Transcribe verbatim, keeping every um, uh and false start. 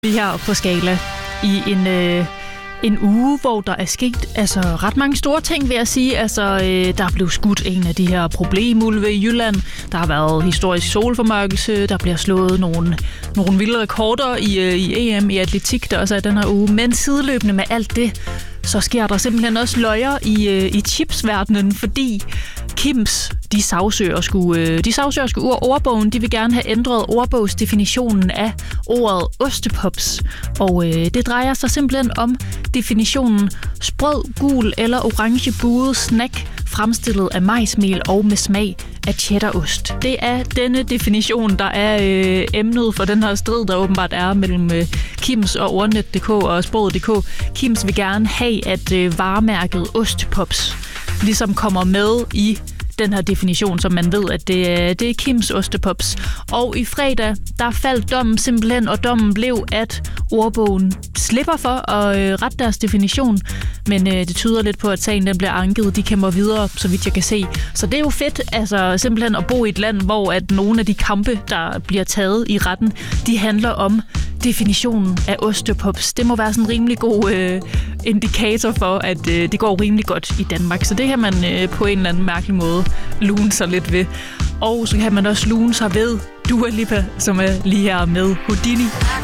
Vi her på Skala i en, øh, en uge, hvor der er sket altså, ret mange store ting, vil jeg sige. Altså, øh, der er blevet skudt en af de her problemulve i Jylland. Der har været historisk solformørkelse. Der bliver slået nogle, nogle vilde rekorder i, øh, i E M i atletik, der også er den her uge. Men sideløbende med alt det, så sker der simpelthen også løjer i, øh, i chipsverdenen, fordi Kims, de sagsøger skulle, øh, de sagsøger skulle ord ordbogen. De vil gerne have ændret ordbogsdefinitionen af ordet ostepops. Og øh, det drejer sig simpelthen om definitionen sprød, gul eller orange buet snack, fremstillet af majsmel og med smag af cheddarost. Det er denne definition, der er øh, emnet for den her strid, der åbenbart er mellem øh, Kims og ordnet punktum d k og sproget punktum d k. Kims vil gerne have, at øh, varemærket ostepops ligesom kommer med i den her definition, som man ved, at det er, det er Kims ostepops. Og i fredag, der faldt dommen simpelthen, og dommen blev, at ordbogen slipper for at øh, rette deres definition. Men øh, det tyder lidt på, at sagen den bliver anket. De kæmper videre, så vidt jeg kan se. Så det er jo fedt, altså simpelthen at bo i et land, hvor at nogle af de kampe, der bliver taget i retten, de handler om definitionen af ostepops. Det må være sådan en rimelig god øh, indikator for, at øh, det går rimelig godt i Danmark. Så det kan man øh, på en eller anden mærkelig måde lune sig lidt ved. Og så kan man også lune sig ved Dua Lipa, som er lige her med Houdini.